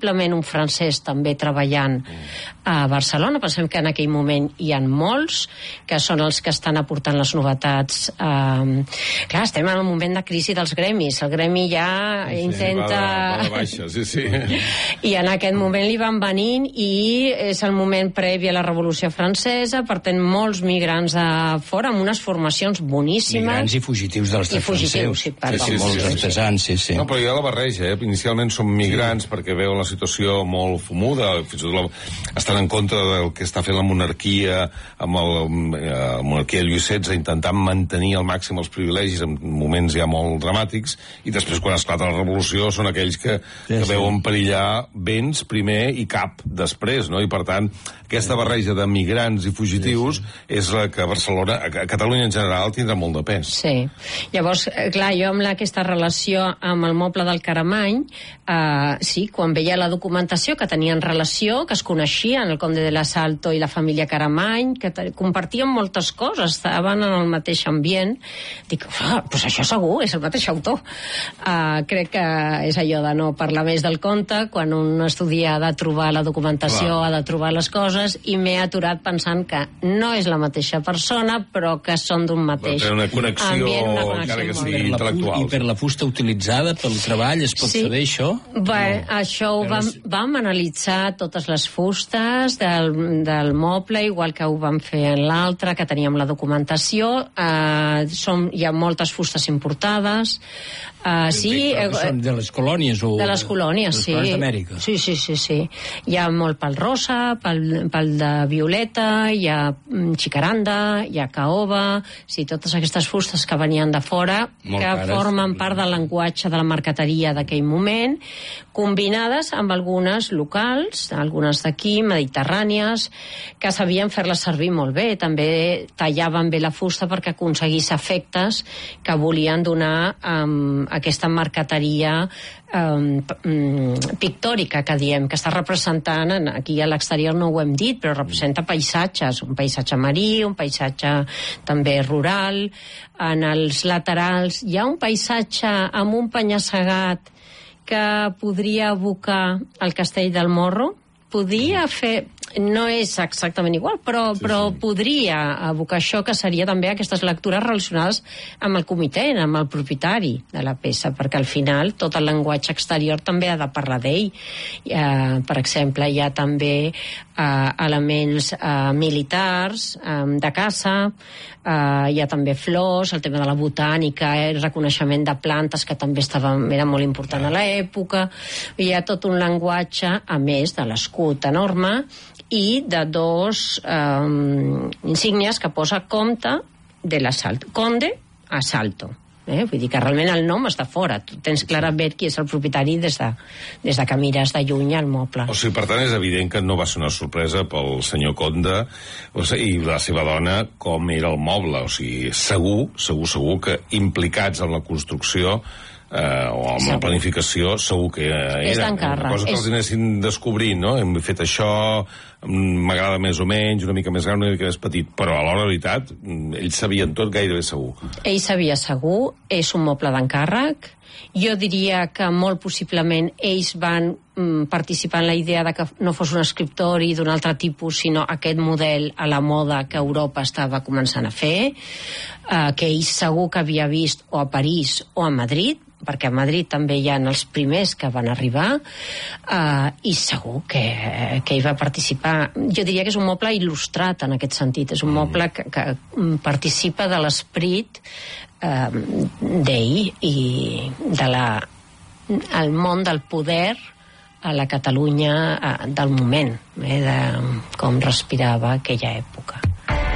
possiblement un francès també treballant a Barcelona. Pensem que en aquell moment hi ha molts, que són els que estan aportant les novetats. Clar, estem en el moment de crisi dels gremis. El gremi ja intenta... Va de baixa, sí. I en aquest moment li van venint i és el moment previ a la Revolució Francesa, per tant, molts migrants de fora, amb unes formacions boníssimes. Migrants i fugitius dels estats francesos. Sí, perdó. Molts artesans, sí. No, però hi ha la barreja, Inicialment són migrants perquè veuen la situació molt fumuda, fins i tot estan en contra del que està fent la monarquia, amb la monarquia de Lluís XVI, intentant mantenir al màxim els privilegis en moments ja molt dramàtics, i després, quan esclata la revolució, són aquells que veuen perillar béns primer i cap després, no? I per tant, aquesta barreja de migrants i fugitius és la que a Barcelona, a Catalunya en general, tindrà molt de pes. Sí. Llavors, clar, jo amb aquesta relació amb el moble del Caramany, sí, quan veia la documentació que tenien relació, que es coneixien, el conde de la Salto i la família Caramany, que compartien moltes coses, estaven en el mateix ambient, dic, doncs això segur, és el mateix autor. Crec que és allò de no parlar més del conte, quan un estudia ha de trobar la documentació, ha de trobar les coses, i m'he aturat pensant que no és la mateixa persona, però que són d'un mateix una connexió, encara que sigui intel·lectual. I per la fusta utilitzada, pel treball, es pot saber això? Bé, això ho vam analitzar totes les fustes del moble, igual que ho vam fer en l'altre, que teníem la documentació. Hi ha moltes fustes importades. Són de les colònies? De les colònies, sí. De les d'Amèrica? Sí. Hi ha molt pel rosa, pel de violeta, hi ha xicaranda, hi ha caoba, sí, totes aquestes fustes que venien de fora, que formen part del llenguatge de la marqueteria d'aquell moment, combinades amb algunes locals, algunes d'aquí, mediterrànies, que sabien fer-les servir molt bé. També tallaven bé la fusta perquè aconseguís efectes que volien donar aquesta marqueteria pictòrica, que diem, que està representant, aquí a l'exterior no ho hem dit, però representa paisatges, un paisatge marí, un paisatge també rural. En els laterals hi ha un paisatge amb un penya-segat que podria evocar el Castell del Morro. Podria fer... No és exactament igual, però podria evocar això, que seria també aquestes lectures relacionades amb el comitent, amb el propietari de la peça, perquè al final tot el llenguatge exterior també ha de parlar d'ell. Per exemple, hi ha també elements militars, de caça, hi ha també flors, el tema de la botànica, el reconeixement de plantes, que també era molt important a l'època. Hi ha tot un llenguatge, a més de l'escut enorme, i de dos insígnies que posa comte de la Salto, conde a Salto. Vull dir que realment el nom està fora. Tu tens clarament qui és el propietari des de que mires de lluny el moble. O sigui, per tant, és evident que no va ser una sorpresa pel senyor Conde i la seva dona com era el moble. O sigui, segur que implicats en la construcció o amb la planificació segur que era una cosa que els anessin descobrint, no? Hem fet això, m'agrada més o menys, una mica més gran, una mica més petit, però a l'hora de veritat ells sabien tot gairebé segur. Ell sabia segur, és un moble d'encàrrec. Jo diria que molt possiblement ells van participar en la idea de que no fos un escriptori d'un altre tipus, sinó aquest model a la moda que Europa estava començant a fer, que ell segur que havia vist o a París o a Madrid, perquè a Madrid també hi ha els primers que van arribar, i segur que ell va participar. Jo diria que és un moble il·lustrat en aquest sentit, és un moble que participa de l'esperit d'ell i del món del poder a la Catalunya del moment, de com respirava aquella època.